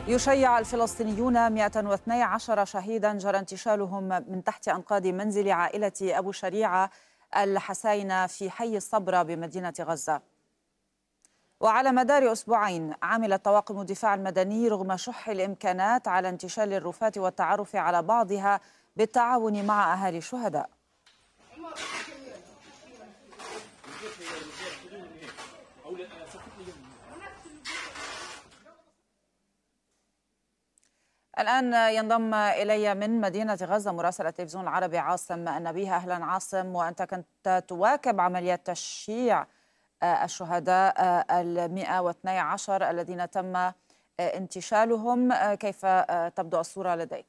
يشيع الفلسطينيون 112 شهيدا جرى انتشالهم من تحت أنقاض منزل عائلة أبو شريعة الحساينة في حي الصبرة بمدينة غزة. وعلى مدار أسبوعين عملت طواقم الدفاع المدني رغم شح الإمكانات على انتشال الرفات والتعرف على بعضها بالتعاون مع أهالي الشهداء. الآن ينضم إلي من مدينة غزة مراسل التلفزيون العربي عاصم النبيه. أهلا عاصم، وأنت كنت تواكب عمليات تشييع الشهداء 112 الذين تم انتشالهم، كيف تبدو الصورة لديك؟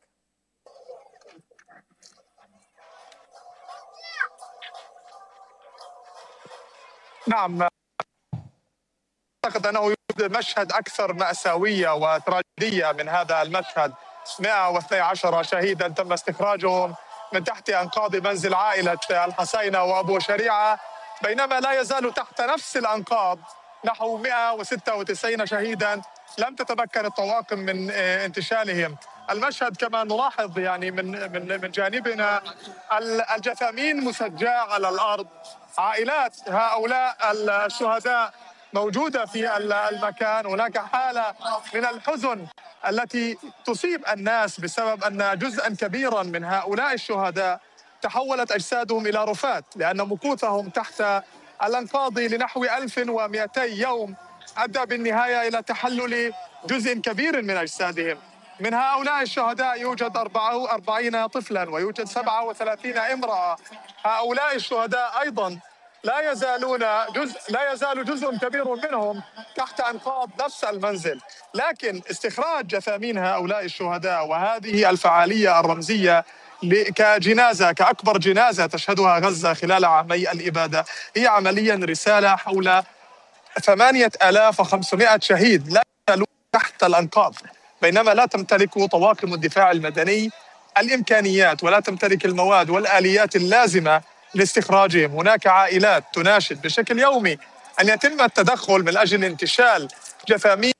نعم، أعتقد أنه يوجد مشهد أكثر مأساوية وتراجيدية من هذا المشهد. 112 شهيدا تم استخراجهم من تحت أنقاض منزل عائلة الحساينة وأبو شريعة، بينما لا يزال تحت نفس الأنقاض نحو 196 شهيدا لم تتمكن الطواقم من انتشالهم. المشهد كما نلاحظ يعني من جانبنا الجثامين مسجاة على الأرض، عائلات هؤلاء الشهداء موجودة في المكان. هناك حالة من الحزن التي تصيب الناس بسبب أن جزءا كبيرا من هؤلاء الشهداء تحولت أجسادهم إلى رفات، لأن مكوثهم تحت الأنقاض لنحو 1200 يوم أدى بالنهاية إلى تحلل جزء كبير من أجسادهم. من هؤلاء الشهداء يوجد 44 طفلا ويوجد 37 امرأة. هؤلاء الشهداء أيضا لا يزال جزء كبير منهم تحت أنقاض نفس المنزل. لكن استخراج جثامين هؤلاء الشهداء وهذه الفعالية الرمزية كجنازة، كأكبر جنازة تشهدها غزة خلال عامي الإبادة، هي عمليا رسالة حول 8500 شهيد لا يزالون تحت الأنقاض، بينما لا تمتلك طواقم الدفاع المدني الإمكانيات ولا تمتلك المواد والآليات اللازمة لاستخراجهم. هناك عائلات تناشد بشكل يومي أن يتم التدخل من أجل انتشال جثامين.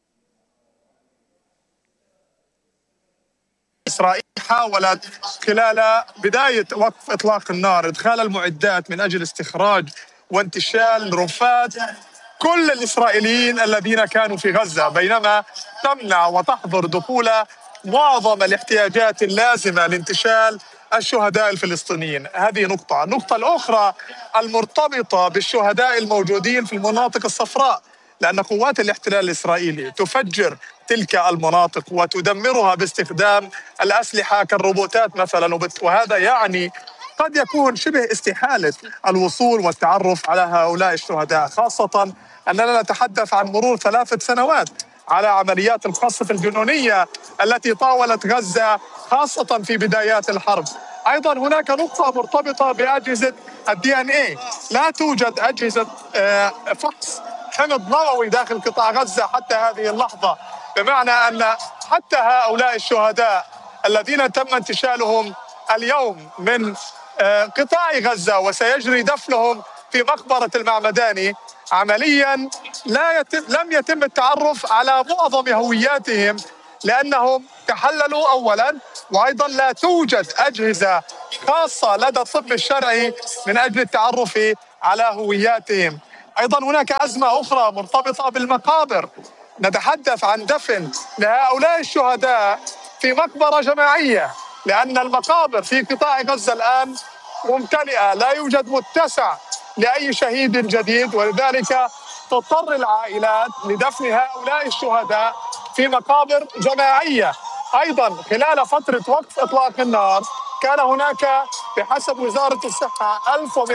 إسرائيل حاولت خلال بداية وقف إطلاق النار إدخال المعدات من أجل استخراج وانتشال رفات كل الإسرائيليين الذين كانوا في غزة، بينما تمنع وتحظر دخول معظم الاحتياجات اللازمة لانتشال الشهداء الفلسطينيين. هذه نقطة. النقطة الأخرى المرتبطة بالشهداء الموجودين في المناطق الصفراء، لأن قوات الاحتلال الإسرائيلي تفجر تلك المناطق وتدمرها باستخدام الأسلحة كالروبوتات مثلا، وهذا يعني قد يكون شبه استحالة الوصول والتعرف على هؤلاء الشهداء، خاصة أننا نتحدث عن مرور 3 سنوات على عمليات القصف الجنونية التي طاولت غزة خاصة في بدايات الحرب. أيضا هناك نقطة مرتبطة بأجهزة DNA. لا توجد أجهزة فحص حمض نووي داخل قطاع غزة حتى هذه اللحظة، بمعنى أن حتى هؤلاء الشهداء الذين تم انتشالهم اليوم من قطاع غزة وسيجري دفنهم في مقبرة المعمداني، عمليا لم يتم التعرف على معظم هوياتهم لأنهم تحللوا أولا، وأيضا لا توجد أجهزة خاصة لدى الطب الشرعي من أجل التعرف على هوياتهم. أيضا هناك أزمة أخرى مرتبطة بالمقابر. نتحدث عن دفن لهؤلاء الشهداء في مقبرة جماعية، لأن المقابر في قطاع غزة الآن ممتلئة، لا يوجد متسع لأي شهيد جديد، ولذلك تضطر العائلات لدفن هؤلاء الشهداء في مقابر جماعية. أيضا خلال فترة وقف إطلاق النار كان هناك بحسب وزارة الصحة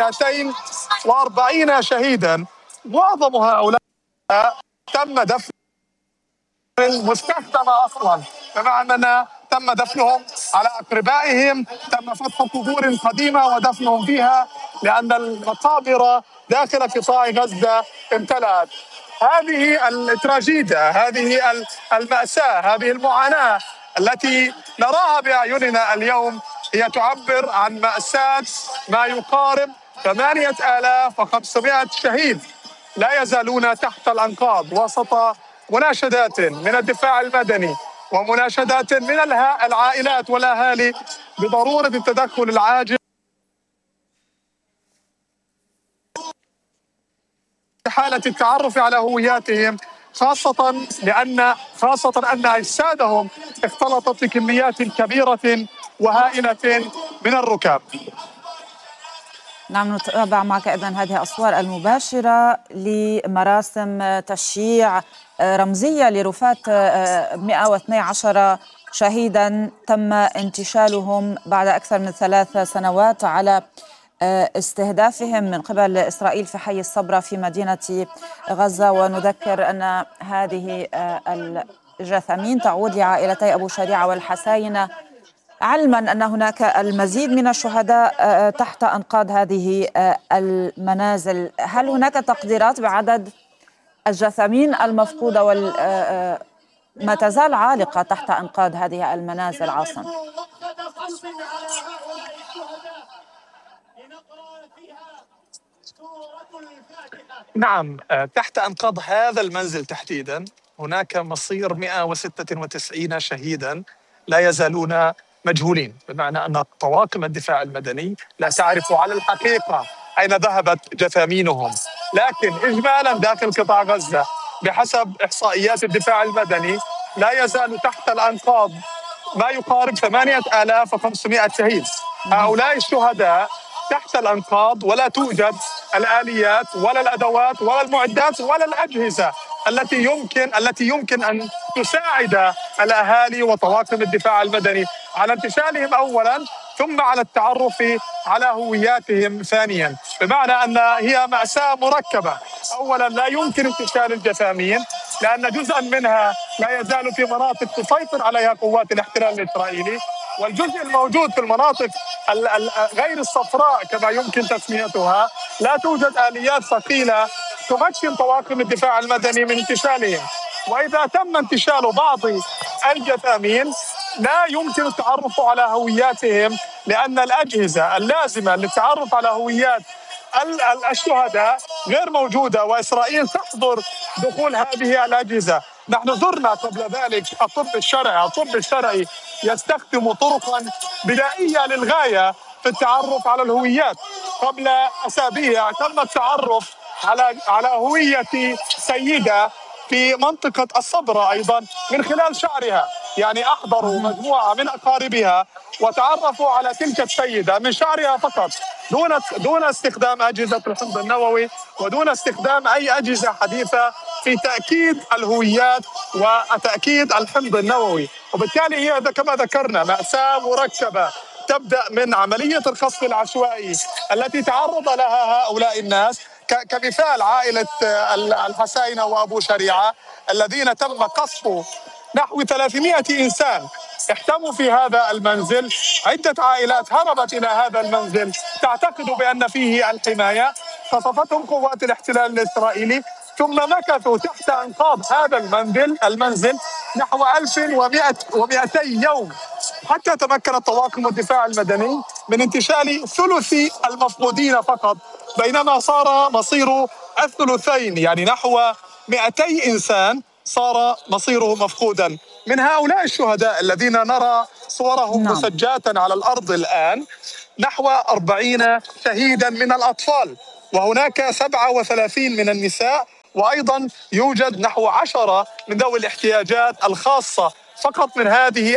1240 شهيدا، معظم هؤلاء تم دفن مستخدمة أصلا، بمعنى أن تم دفنهم على أقربائهم، تم فتح قبور قديمة ودفنهم فيها لأن المقابر داخل قطاع غزة امتلأت. هذه التراجيديا، هذه المأساة، هذه المعاناة التي نراها بأعيننا اليوم هي تعبر عن مأساة ما يقارب 8500 شهيد لا يزالون تحت الأنقاض وسط مناشدات من الدفاع المدني ومناشدات من العائلات والأهالي بضرورة التدخل العاجل في حالة التعرف على هوياتهم، خاصة أن أجسادهم اختلطت بكميات كبيرة وهائلة من الركاب. نعم، نتابع معك أيضا هذه الأصور المباشرة لمراسم تشييع رمزية لرفاة 112 شهيدا تم انتشالهم بعد أكثر من 3 سنوات على استهدافهم من قبل إسرائيل في حي الصبرة في مدينة غزة. ونذكر أن هذه الجثامين تعود لعائلتي أبو شريعة والحساينة، علما أن هناك المزيد من الشهداء تحت أنقاض هذه المنازل. هل هناك تقديرات بعدد الجثامين المفقودة ما تزال عالقة تحت أنقاض هذه المنازل عاصم؟ نعم، تحت أنقاض هذا المنزل تحديدا هناك مصير 196 شهيدا لا يزالون مجهولين، بمعنى أن طواقم الدفاع المدني لا تعرف على الحقيقة أين ذهبت جثامينهم. لكن إجمالا داخل قطاع غزة بحسب إحصائيات الدفاع المدني لا يزال تحت الأنقاض ما يقارب 8500 شهيد. هؤلاء الشهداء تحت الأنقاض ولا توجد الآليات ولا الأدوات ولا المعدات ولا الأجهزة التي يمكن أن تساعد الأهالي وطواقم الدفاع المدني على انتشالهم أولا، ثم على التعرف على هوياتهم ثانيا. بمعنى أن هي مأساة مركبة. أولا لا يمكن انتشال الجثامين لأن جزءا منها لا يزال في مناطق تسيطر عليها قوات الاحتلال الإسرائيلي، والجزء الموجود في المناطق غير الصفراء كما يمكن تسميتها لا توجد آليات ثقيلة تمكن طواقم الدفاع المدني من انتشالهم. وإذا تم انتشال بعض الجثامين لا يمكن التعرف على هوياتهم لأن الأجهزة اللازمة للتعرف على هويات الشهداء غير موجودة، وإسرائيل تحظر دخول هذه الأجهزة. نحن زرنا قبل ذلك الطب الشرعي يستخدم طرقا بدائية للغاية في التعرف على الهويات. قبل أسابيع تم التعرف على هوية سيدة في منطقة الصبرة أيضا من خلال شعرها، يعني أحضروا مجموعة من أقاربها وتعرفوا على تلك السيدة من شعرها فقط دون استخدام أجهزة الحمض النووي ودون استخدام أي أجهزة حديثة في تأكيد الهويات وتأكيد الحمض النووي. وبالتالي هي كما ذكرنا مأساة مركبة تبدأ من عملية القصف العشوائي التي تعرض لها هؤلاء الناس، كمثال عائلة الحساينة وأبو شريعة الذين تم قصف نحو 300 إنسان احتموا في هذا المنزل. عدة عائلات هربت إلى هذا المنزل تعتقد بأن فيه الحماية، قصفتهم قوات الاحتلال الإسرائيلي، ثم مكثوا تحت أنقاض هذا المنزل نحو 1200 يوم حتى تمكنت طواقم الدفاع المدني من انتشال ثلث المفقودين فقط، بينما صار مصير الثلثين يعني نحو 200 إنسان صار مصيره مفقودا. من هؤلاء الشهداء الذين نرى صورهم مسجاة على الأرض الآن نحو 40 شهيدا من الأطفال، وهناك 37 من النساء، وأيضا يوجد نحو 10 من ذوي الاحتياجات الخاصة فقط من هذه